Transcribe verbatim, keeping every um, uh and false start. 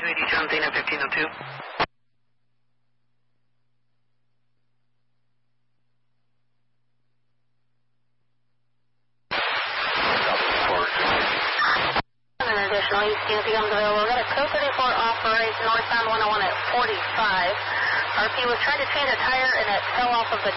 two eighty something at fifteen oh two. An additional East Q becomes available. We've got a code thirty-four off-right northbound one oh one at forty-five. R P was trying to change a tire and it fell off of the